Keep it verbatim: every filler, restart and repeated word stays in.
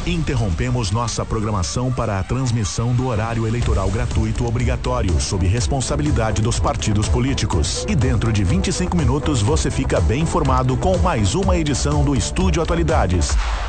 Interrompemos nossa programação para a transmissão do horário eleitoral gratuito obrigatório, sob responsabilidade dos partidos políticos. E dentro de vinte e cinco minutos você fica bem informado com mais uma edição do Estúdio Atualidades.